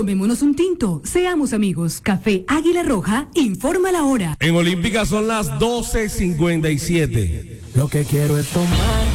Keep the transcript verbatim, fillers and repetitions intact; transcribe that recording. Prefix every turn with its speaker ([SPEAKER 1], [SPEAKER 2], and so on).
[SPEAKER 1] Tomémonos un tinto, seamos amigos. Café Águila Roja, informa la hora.
[SPEAKER 2] En Olímpica son las doce cincuenta y siete.
[SPEAKER 3] Lo que quiero es tomar.